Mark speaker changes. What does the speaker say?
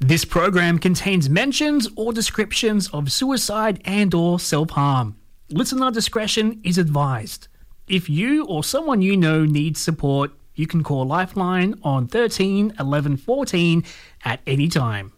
Speaker 1: This program contains mentions or descriptions of suicide and or self-harm. Listener discretion is advised. If you or someone you know needs support, you can call Lifeline on 13 11 14 at any time.